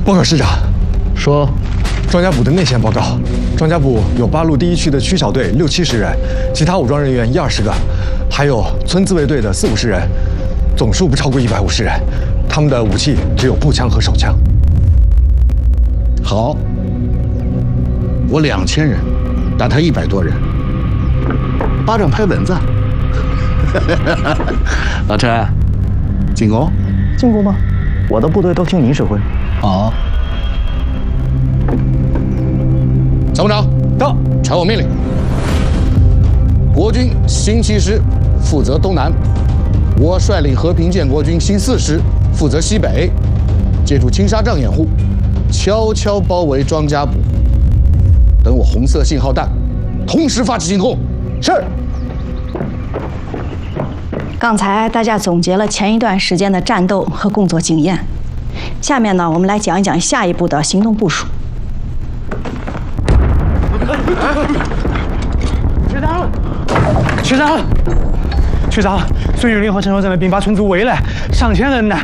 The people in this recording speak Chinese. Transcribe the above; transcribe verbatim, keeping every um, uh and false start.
报告师长， 说， 庄家堡的内线报告，庄家堡有八路第一区的区小队六七十人，其他武装人员一二十个，还有村自卫队的四五十人，总数不超过一百五十人。他们的武器只有步枪和手枪。 好，我两千人，打他一百多人，巴掌拍蚊子。老陈，进攻？ 进攻吧，我的部队都听你指挥。 好。参谋长到，传我命令。国军新七师负责东南，我率领和平建国军新四师负责西北，借助青纱帐掩护，悄悄包围庄家堡。等我红色信号弹，同时发起进攻。是。 刚才大家总结了前一段时间的战斗和工作经验，下面呢，我们来讲一讲下一步的行动部署。 学长，学长，学长，孙玉林和陈守正的兵把村子围了，上千人呢，